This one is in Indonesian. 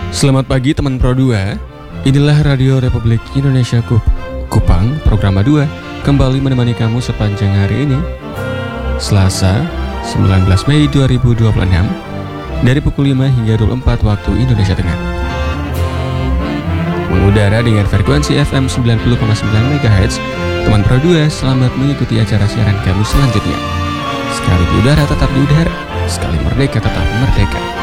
Selamat pagi teman Pro 2. Inilah Radio Republik Indonesia Kupang, program 2 kembali menemani kamu sepanjang hari ini. Selasa, 19 Mei 2026 dari pukul 5 hingga 24 waktu Indonesia Tengah. Mengudara dengan frekuensi FM 90,9 MHz. Teman Pro 2, selamat mengikuti acara siaran kami selanjutnya. Sekali di udara tetap di udara, sekali merdeka tetap merdeka.